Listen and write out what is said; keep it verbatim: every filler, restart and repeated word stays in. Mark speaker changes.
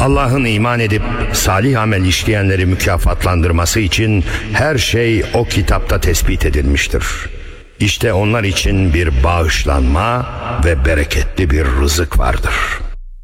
Speaker 1: Allah'ın iman edip salih amel işleyenleri mükafatlandırması için her şey o kitapta tespit edilmiştir. İşte onlar için bir bağışlanma ve bereketli bir rızık vardır.